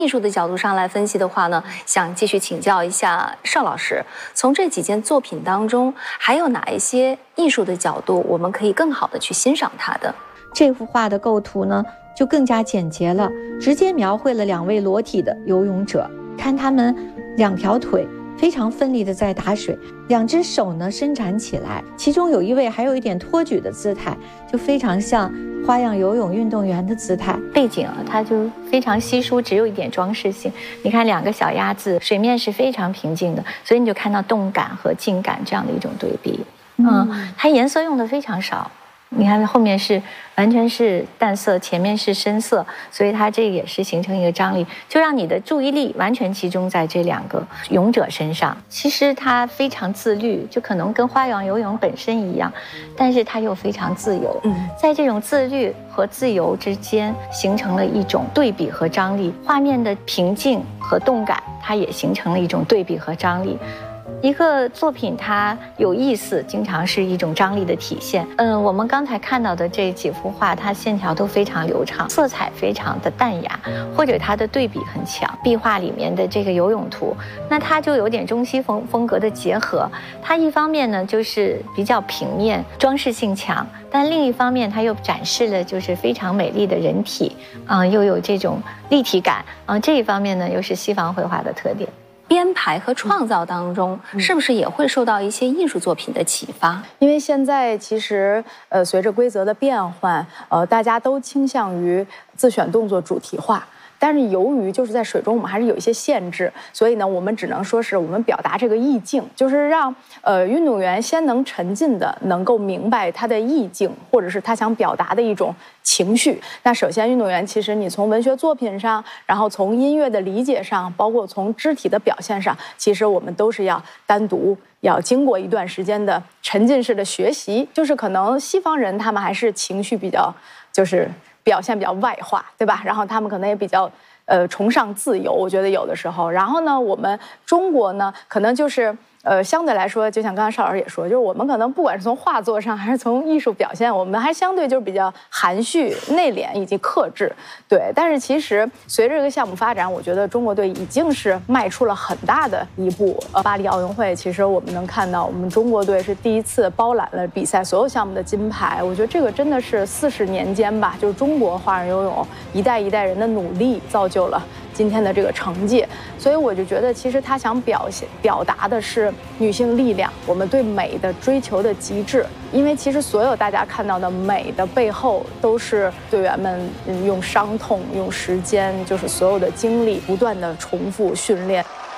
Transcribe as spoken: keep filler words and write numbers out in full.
艺术的角度上来分析的话呢，想继续请教一下邵老师，从这几件作品当中，还有哪一些艺术的角度，我们可以更好的去欣赏它的？ 这幅画的构图呢，就更加简洁了，直接描绘了两位裸体的游泳者，看他们两条腿非常奋力的在打水，两只手呢伸展起来，其中有一位还有一点托举的姿态，就非常像花样游泳运动员的姿态。 背景啊，它就非常稀疏，只有一点装饰性。你看两个小鸭子，水面是非常平静的，所以你就看到动感和静感这样的一种对比。嗯，嗯它颜色用的非常少。你看后面是完全是淡色，前面是深色，所以它这也是形成一个张力，就让你的注意力完全集中在这两个泳者身上。其实它非常自律，就可能跟花样游泳本身一样，但是它又非常自由。嗯，在这种自律和自由之间形成了一种对比和张力，画面的平静和动感，它也形成了一种对比和张力。一个作品它有意思，经常是一种张力的体现。嗯，我们刚才看到的这几幅画，它线条都非常流畅，色彩非常的淡雅，或者它的对比很强。壁画里面的这个游泳图，那它就有点中西风风格的结合。它一方面呢就是比较平面，装饰性强，但另一方面它又展示了就是非常美丽的人体，嗯，又有这种立体感，嗯，这一方面呢又是西方绘画的特点。 编排和创造当中，是不是也会受到一些艺术作品的启发？ 因为现在其实，呃，随着规则的变换，呃，大家都倾向于自选动作主题化。但是由于就是在水中，我们还是有一些限制，所以呢，我们只能说是我们表达这个意境，就是让呃运动员先能沉浸的能够明白他的意境，或者是他想表达的一种情绪。那首先，运动员其实你从文学作品上，然后从音乐的理解上，包括从肢体的表现上，其实我们都是要单独要经过一段时间的沉浸式的学习。就是可能西方人他们还是情绪比较就是表现比较外化，对吧？然后他们可能也比较呃崇尚自由，我觉得有的时候。然后呢，我们中国呢，可能就是呃相对来说，就像刚才邵老师也说，就是我们可能不管是从画作上还是从艺术表现，我们还相对就是比较含蓄、内敛以及克制。对，但是其实随着这个项目发展，我觉得中国队已经是迈出了很大的一步。呃，巴黎奥运会，其实我们能看到，我们中国队是第一次包揽了比赛所有项目的金牌。我觉得这个真的是四十年间吧，就是中国花样游泳一代一代人的努力造就了今天的这个成绩。所以我就觉得，其实他想表现表达的是女性力量，我们对美的追求的极致。因为其实所有大家看到的美的背后，都是队员们用伤痛、用时间，就是所有的精力不断的重复训练。